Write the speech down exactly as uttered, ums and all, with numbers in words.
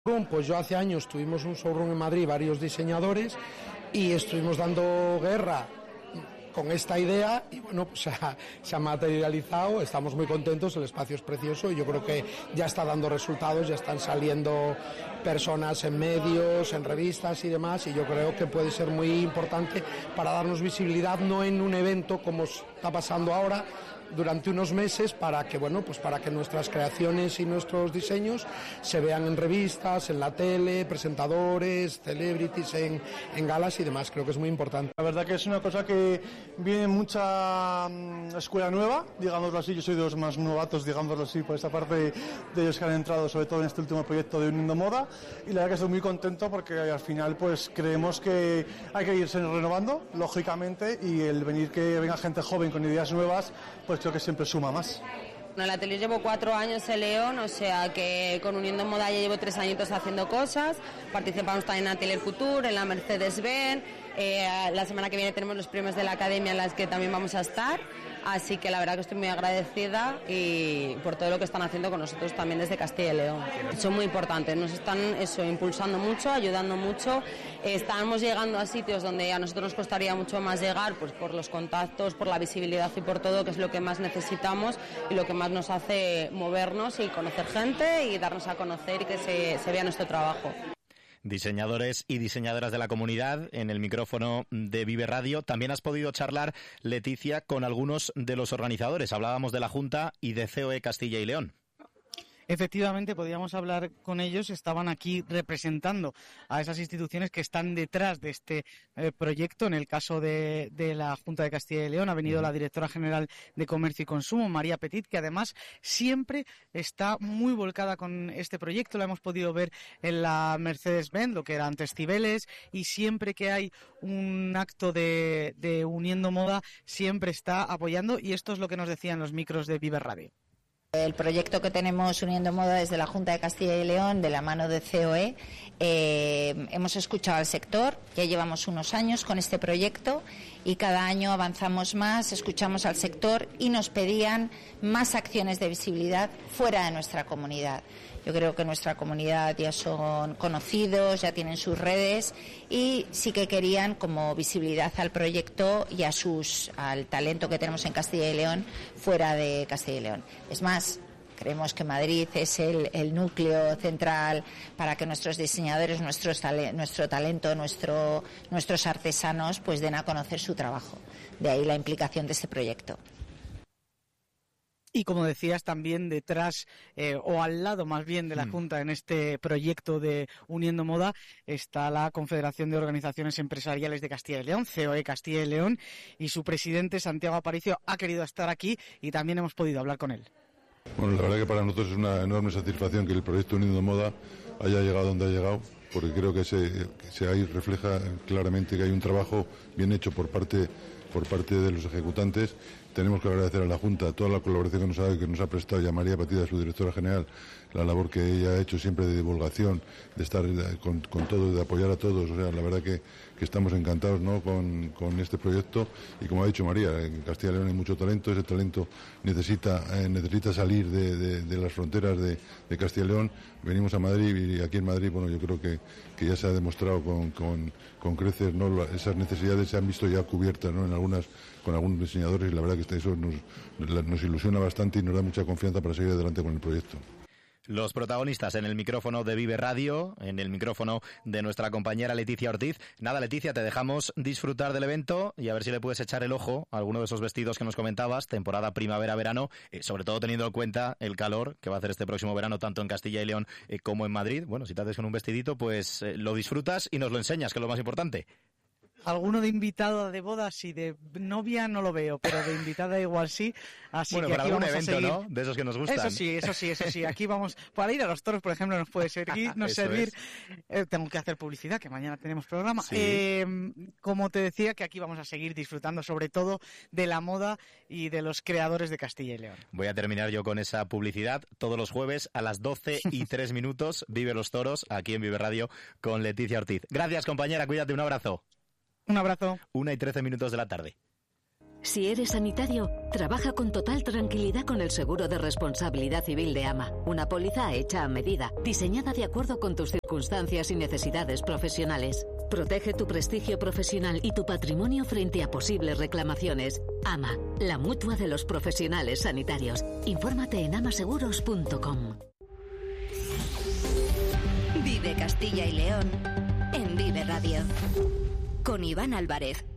Pues yo hace años tuvimos un showroom en Madrid, varios diseñadores, y estuvimos dando guerra con esta idea y bueno, pues se ha, se ha materializado, estamos muy contentos, el espacio es precioso y yo creo que ya está dando resultados, ya están saliendo personas en medios, en revistas y demás, y yo creo que puede ser muy importante para darnos visibilidad, no en un evento como está pasando ahora, durante unos meses, para que bueno pues para que nuestras creaciones y nuestros diseños se vean en revistas, en la tele, presentadores, celebrities, en, en galas y demás. Creo que es muy importante. La verdad que es una cosa que viene mucha um, escuela nueva, digámoslo así. Yo soy de los más novatos, digámoslo así, por esta parte de ellos que han entrado, sobre todo en este último proyecto de Uniendo Moda, y la verdad que estoy muy contento porque al final pues creemos que hay que irse renovando, lógicamente, y el venir que venga gente joven con ideas nuevas, pues creo que siempre suma más. En el atelier llevo cuatro años en León, o sea que con Uniendo Moda ya llevo tres añitos haciendo cosas. Participamos también en Atelier Futur, en la Mercedes-Benz. Eh, la semana que viene tenemos los premios de la Academia en las que también vamos a estar. Así que la verdad que estoy muy agradecida y por todo lo que están haciendo con nosotros también desde Castilla y León. Son muy importantes, nos están eso impulsando mucho, ayudando mucho. Eh, estamos llegando a sitios donde a nosotros nos costaría mucho más llegar, pues por los contactos, por la visibilidad y por todo, que es lo que más necesitamos y lo que más nos hace movernos y conocer gente y darnos a conocer y que se, se vea nuestro trabajo. Diseñadores y diseñadoras de la comunidad, en el micrófono de Vive Radio. También has podido charlar, Leticia, con algunos de los organizadores. Hablábamos de la Junta y de C O E Castilla y León. Efectivamente, podíamos hablar con ellos, estaban aquí representando a esas instituciones que están detrás de este eh, proyecto. En el caso de, de la Junta de Castilla y León ha venido la directora general de Comercio y Consumo, María Petit, que además siempre está muy volcada con este proyecto. La hemos podido ver en la Mercedes-Benz, lo que era antes Cibeles, y siempre que hay un acto de, de Uniendo Moda, siempre está apoyando, y esto es lo que nos decían los micros de Vive Radio. El proyecto que tenemos Uniendo Moda desde la Junta de Castilla y León, de la mano de C O E, eh, hemos escuchado al sector, ya llevamos unos años con este proyecto y cada año avanzamos más, escuchamos al sector y nos pedían más acciones de visibilidad fuera de nuestra comunidad. Yo creo que nuestra comunidad ya son conocidos, ya tienen sus redes y sí que querían como visibilidad al proyecto y a sus, al talento que tenemos en Castilla y León fuera de Castilla y León. Es más, creemos que Madrid es el, el núcleo central para que nuestros diseñadores, nuestros tale, nuestro talento, nuestro, nuestros artesanos pues den a conocer su trabajo. De ahí la implicación de este proyecto. Y como decías, también detrás, eh, o al lado más bien de la Junta en este proyecto de Uniendo Moda, está la Confederación de Organizaciones Empresariales de Castilla y León, C O E Castilla y León, y su presidente, Santiago Aparicio, ha querido estar aquí y también hemos podido hablar con él. Bueno, la verdad que para nosotros es una enorme satisfacción que el proyecto Uniendo Moda haya llegado donde ha llegado, porque creo que se, que se ahí refleja claramente que hay un trabajo bien hecho por parte por parte de los ejecutantes. Tenemos que agradecer a la Junta toda la colaboración que nos ha, que nos ha prestado, y a María Patida, su directora general, la labor que ella ha hecho siempre de divulgación, de estar con, con todo, de apoyar a todos. O sea, la verdad que, que estamos encantados, ¿no?, con, con este proyecto. Y como ha dicho María, en Castilla y León hay mucho talento, ese talento necesita eh, necesita salir de, de, de las fronteras de, de Castilla y León. Venimos a Madrid y aquí en Madrid, bueno, yo creo que, que ya se ha demostrado con, con, con creces, ¿no?, esas necesidades se han visto ya cubiertas, ¿no?, en algunas, con algunos diseñadores, y la verdad que eso nos, nos ilusiona bastante y nos da mucha confianza para seguir adelante con el proyecto. Los protagonistas en el micrófono de Vive Radio, en el micrófono de nuestra compañera Leticia Ortiz. Nada, Leticia, te dejamos disfrutar del evento y a ver si le puedes echar el ojo a alguno de esos vestidos que nos comentabas, temporada primavera-verano, eh, sobre todo teniendo en cuenta el calor que va a hacer este próximo verano tanto en Castilla y León eh, como en Madrid. Bueno, si te haces con un vestidito, pues eh, lo disfrutas y nos lo enseñas, que es lo más importante. Alguno de invitado de bodas y de novia no lo veo, pero de invitada igual sí. Así bueno, que para aquí algún vamos evento, a seguir. ¿no? De esos que nos gustan. Eso sí, eso sí, eso sí. Aquí vamos, para ir a los toros, por ejemplo, nos puede servir, nos servir. Eh, tengo que hacer publicidad, que mañana tenemos programa. Sí. Eh, como te decía, que aquí vamos a seguir disfrutando sobre todo de la moda y de los creadores de Castilla y León. Voy a terminar yo con esa publicidad. Todos los jueves a las doce y tres minutos, Vive los Toros, aquí en Vive Radio, con Leticia Ortiz. Gracias, compañera, cuídate, un abrazo. Un abrazo. Una y trece minutos de la tarde. Si eres sanitario, trabaja con total tranquilidad con el seguro de responsabilidad civil de AMA. Una póliza hecha a medida, diseñada de acuerdo con tus circunstancias y necesidades profesionales. Protege tu prestigio profesional y tu patrimonio frente a posibles reclamaciones. AMA, la mutua de los profesionales sanitarios. Infórmate en amaseguros punto com. Vive Castilla y León en Vive Radio. Con Iván Álvarez.